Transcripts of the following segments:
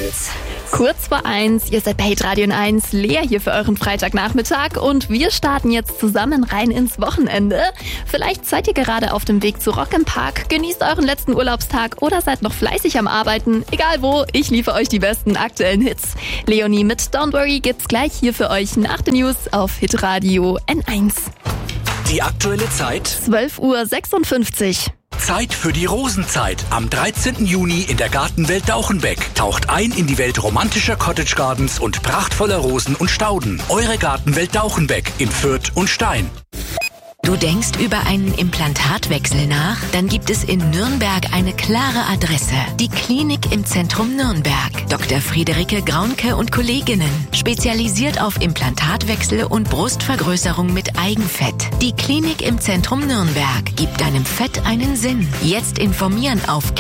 Kurz vor 1, ihr seid bei Hitradio 1, Lea hier für euren Freitagnachmittag und wir starten jetzt zusammen rein ins Wochenende. Vielleicht seid ihr gerade auf dem Weg zu Rock im Park, genießt euren letzten Urlaubstag oder seid noch fleißig am Arbeiten. Egal wo, ich liefere euch die besten aktuellen Hits. Leonie mit Don't Worry gibt's gleich hier für euch nach den News auf Hitradio N1. Die aktuelle Zeit? 12:56 Uhr. Zeit für die Rosenzeit. Am 13. Juni in der Gartenwelt Dauchenbeck. Taucht ein in die Welt romantischer Cottage Gardens und prachtvoller Rosen und Stauden. Eure Gartenwelt Dauchenbeck in Fürth und Stein. Du denkst über einen Implantatwechsel nach? Dann gibt es in Nürnberg eine klare Adresse. Die Klinik im Zentrum Nürnberg. Dr. Friederike Graunke und Kolleginnen. Spezialisiert auf Implantatwechsel und Brustvergrößerung mit Eigenfett. Die Klinik im Zentrum Nürnberg gibt deinem Fett einen Sinn. Jetzt informieren auf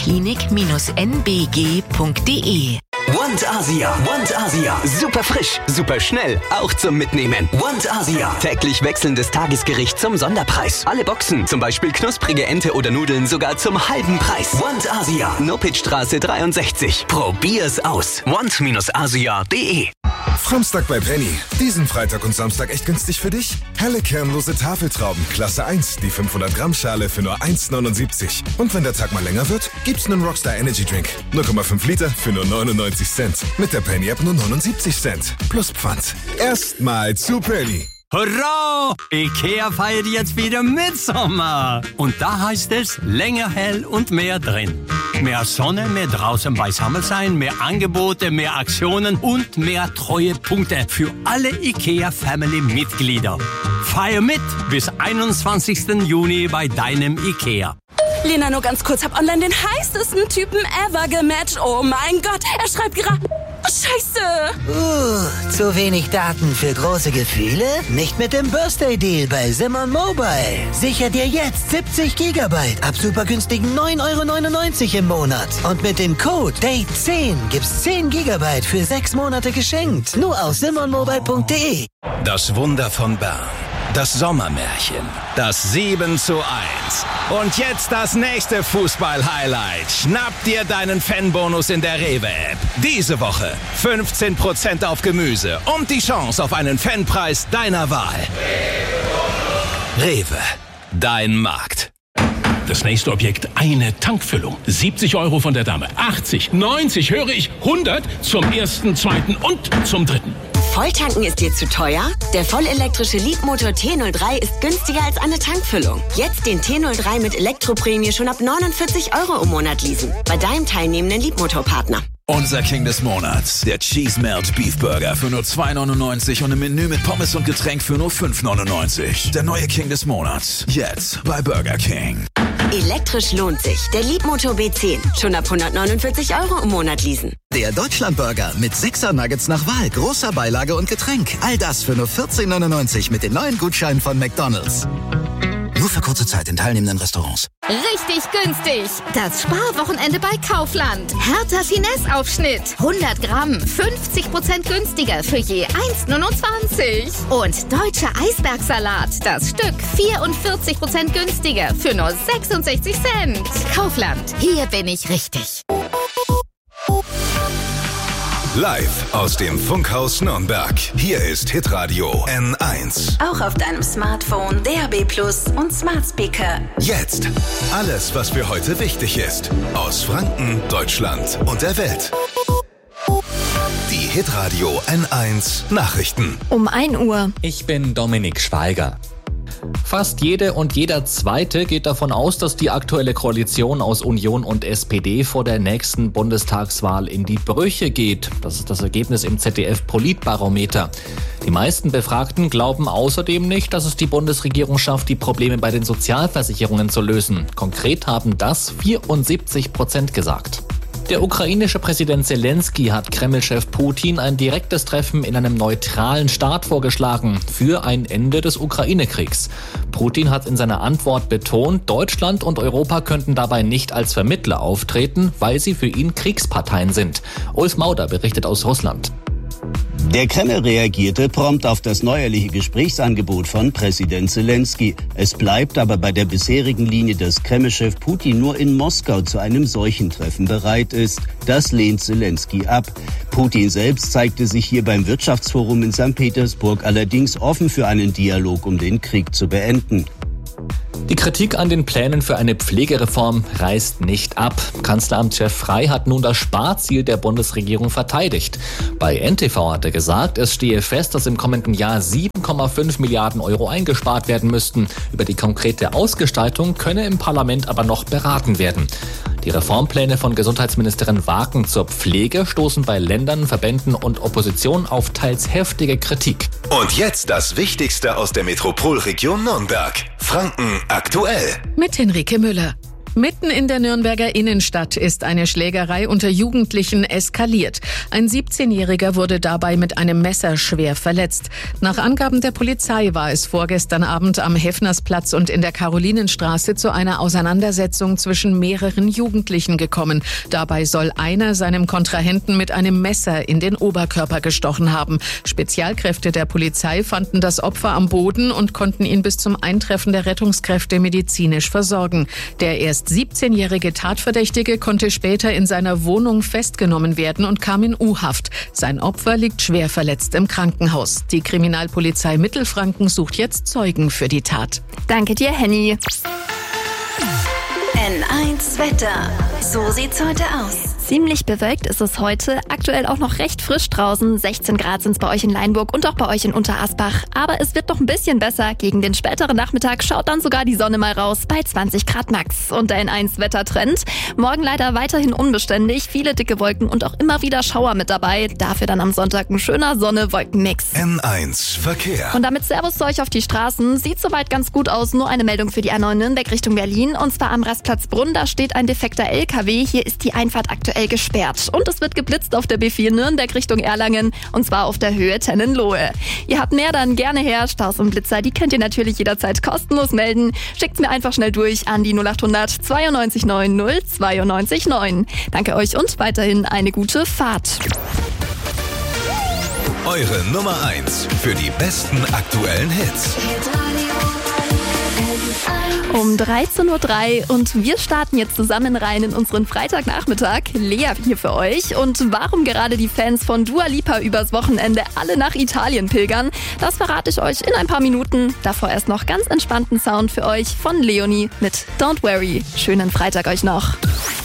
klinik-nbg.de. Want Asia. Super frisch, super schnell, auch zum Mitnehmen. Want Asia. Täglich wechselndes Tagesgericht zum Sonderpreis. Alle Boxen, zum Beispiel knusprige Ente oder Nudeln, sogar zum halben Preis. Want Asia. Nopitzstraße 63. Probier's aus. want-asia.de. Samstag bei Penny. Diesen Freitag und Samstag echt günstig für dich? Helle kernlose Tafeltrauben, Klasse 1, die 500 Gramm Schale für nur 1,79. Und wenn der Tag mal länger wird, gibt's einen Rockstar Energy Drink. 0,5 Liter für nur 99 Cent. Mit der Penny App nur 79 Cent. Plus Pfand. Erstmal zu Penny. Hurra! Ikea feiert jetzt wieder Mitsommer. Und da heißt es, länger hell und mehr drin. Mehr Sonne, mehr draußen beisammen sein, mehr Angebote, mehr Aktionen und mehr Treuepunkte für alle Ikea-Family-Mitglieder. Feier mit bis 21. Juni bei deinem Ikea. Lena, nur ganz kurz, hab online den heißesten Typen ever gematcht. Oh mein Gott, er schreibt gerade... Scheiße! Zu wenig Daten für große Gefühle? Nicht mit dem Birthday-Deal bei Simon Mobile. Sicher dir jetzt 70 Gigabyte ab super günstigen 9,99 € im Monat. Und mit dem Code DATE10 gibt's 10 Gigabyte für 6 Monate geschenkt. Nur auf simonmobile.de. Das Wunder von Bern. Das Sommermärchen. Das 7:1. Und jetzt das nächste Fußball-Highlight. Schnapp dir deinen Fanbonus in der Rewe-App. Diese Woche 15% auf Gemüse und die Chance auf einen Fanpreis deiner Wahl. Rewe, dein Markt. Das nächste Objekt, eine Tankfüllung. 70 € von der Dame, 80, 90, höre ich, 100 zum ersten, zweiten und zum dritten. Volltanken ist dir zu teuer? Der vollelektrische Leapmotor T03 ist günstiger als eine Tankfüllung. Jetzt den T03 mit Elektroprämie schon ab 49 € im Monat leasen. Bei deinem teilnehmenden Leapmotor-Partner. Unser King des Monats, der Cheese Melt Beef Burger für nur 2,99 € und im Menü mit Pommes und Getränk für nur 5,99 €. Der neue King des Monats, jetzt bei Burger King. Elektrisch lohnt sich. Der Leapmotor B10. Schon ab 149 € im Monat leasen. Der Deutschlandburger mit 6er Nuggets nach Wahl, großer Beilage und Getränk. All das für nur 14,99 € mit den neuen Gutscheinen von McDonald's. Nur für kurze Zeit in teilnehmenden Restaurants. Richtig günstig. Das Sparwochenende bei Kaufland. Hertha Finesse-Aufschnitt. 100 Gramm. 50% günstiger für je 1,29 €. Und deutscher Eisbergsalat. Das Stück 44% günstiger für nur 66 Cent. Kaufland. Hier bin ich richtig. Live aus dem Funkhaus Nürnberg. Hier ist Hitradio N1. Auch auf deinem Smartphone, DAB+ und Smart Speaker. Jetzt alles, was für heute wichtig ist. Aus Franken, Deutschland und der Welt. Die Hitradio N1 Nachrichten. Um 1 Uhr. Ich bin Dominik Schweiger. Fast jede und jeder Zweite geht davon aus, dass die aktuelle Koalition aus Union und SPD vor der nächsten Bundestagswahl in die Brüche geht. Das ist das Ergebnis im ZDF-Politbarometer. Die meisten Befragten glauben außerdem nicht, dass es die Bundesregierung schafft, die Probleme bei den Sozialversicherungen zu lösen. Konkret haben das 74% gesagt. Der ukrainische Präsident Zelensky hat Kreml-Chef Putin ein direktes Treffen in einem neutralen Staat vorgeschlagen für ein Ende des Ukraine-Kriegs. Putin hat in seiner Antwort betont, Deutschland und Europa könnten dabei nicht als Vermittler auftreten, weil sie für ihn Kriegsparteien sind. Ulf Mauder berichtet aus Russland. Der Kreml reagierte prompt auf das neuerliche Gesprächsangebot von Präsident Zelensky. Es bleibt aber bei der bisherigen Linie, dass Kreml-Chef Putin nur in Moskau zu einem solchen Treffen bereit ist. Das lehnt Zelensky ab. Putin selbst zeigte sich hier beim Wirtschaftsforum in St. Petersburg allerdings offen für einen Dialog, um den Krieg zu beenden. Die Kritik an den Plänen für eine Pflegereform reißt nicht ab. Kanzleramtschef Frey hat nun das Sparziel der Bundesregierung verteidigt. Bei NTV hat er gesagt, es stehe fest, dass im kommenden Jahr 7,5 Milliarden Euro eingespart werden müssten. Über die konkrete Ausgestaltung könne im Parlament aber noch beraten werden. Die Reformpläne von Gesundheitsministerin Waken zur Pflege stoßen bei Ländern, Verbänden und Opposition auf teils heftige Kritik. Und jetzt das Wichtigste aus der Metropolregion Nürnberg. Franken aktuell. Mit Henrike Müller. Mitten in der Nürnberger Innenstadt ist eine Schlägerei unter Jugendlichen eskaliert. Ein 17-Jähriger wurde dabei mit einem Messer schwer verletzt. Nach Angaben der Polizei war es vorgestern Abend am Heffnersplatz und in der Karolinenstraße zu einer Auseinandersetzung zwischen mehreren Jugendlichen gekommen. Dabei soll einer seinem Kontrahenten mit einem Messer in den Oberkörper gestochen haben. Spezialkräfte der Polizei fanden das Opfer am Boden und konnten ihn bis zum Eintreffen der Rettungskräfte medizinisch versorgen. Der erst 17-jährige Tatverdächtige konnte später in seiner Wohnung festgenommen werden und kam in U-Haft. Sein Opfer liegt schwer verletzt im Krankenhaus. Die Kriminalpolizei Mittelfranken sucht jetzt Zeugen für die Tat. Danke dir, Henny. N1 Wetter. So sieht's heute aus. Ziemlich bewölkt ist es heute, aktuell auch noch recht frisch draußen. 16 Grad sind es bei euch in Leinburg und auch bei euch in Unterasbach. Aber es wird noch ein bisschen besser. Gegen den späteren Nachmittag schaut dann sogar die Sonne mal raus bei 20 Grad max. Und der N1-Wettertrend. Morgen leider weiterhin unbeständig, viele dicke Wolken und auch immer wieder Schauer mit dabei. Dafür dann am Sonntag ein schöner Sonne-Wolken-Mix. N1 Verkehr. Und damit Servus zu euch auf die Straßen. Sieht soweit ganz gut aus. Nur eine Meldung für die A9 Nürnberg Richtung Berlin. Und zwar am Rastplatz Brunn. Da steht ein defekter LKW. Hier ist die Einfahrt aktuell gesperrt. Und es wird geblitzt auf der B4 Nürnberg Richtung Erlangen. Und zwar auf der Höhe Tennenlohe. Ihr habt mehr, dann gerne her. Staus und Blitzer, die könnt ihr natürlich jederzeit kostenlos melden. Schickt's mir einfach schnell durch an die 0800 92 90 92 9. Danke euch und weiterhin eine gute Fahrt. Eure Nummer 1 für die besten aktuellen Hits. Um 13.03 Uhr und wir starten jetzt zusammen rein in unseren Freitagnachmittag. Lea hier für euch. Und warum gerade die Fans von Dua Lipa übers Wochenende alle nach Italien pilgern, das verrate ich euch in ein paar Minuten. Davor erst noch ganz entspannten Sound für euch von Leonie mit Don't Worry. Schönen Freitag euch noch.